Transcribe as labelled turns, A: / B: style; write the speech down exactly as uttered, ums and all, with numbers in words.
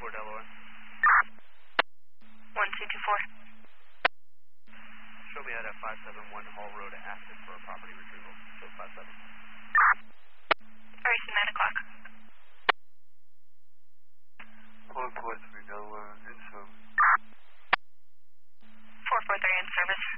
A: four Delaware.
B: one two two four.
A: Show me at a five seven one Hall Road, Aspen for a property retrieval. So five